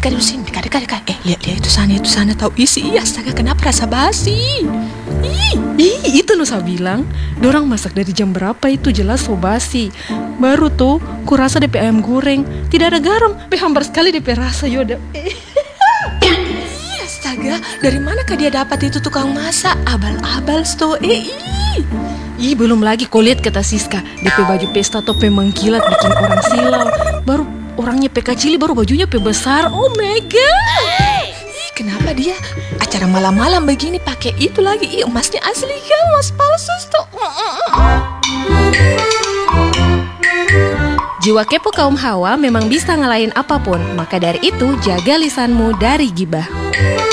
dekat sini, dekat. Lihat itu sana tahu isi. Astaga, kenapa rasa basi? Itu loh saya bilang, dorang masak dari jam berapa itu jelas so basi. Baru tuh, kurasa DP ayam goreng tidak ada garam, hambar sekali DP rasa yoda. Astaga, dari manakah dia dapat itu tukang masak? Abal-abal sto. Belum lagi kau lihat kata Siska, DP baju pesta tope mengkilat bikin orang silau. Baru orangnya pe kecil, baru bajunya pe besar. Oh my god. Kenapa dia acara malam-malam begini pakai itu lagi? Emasnya asli kan, emas palsu sto. Jiwa kepo kaum Hawa memang bisa ngalahin apapun. Maka dari itu, jaga lisanmu dari gibah.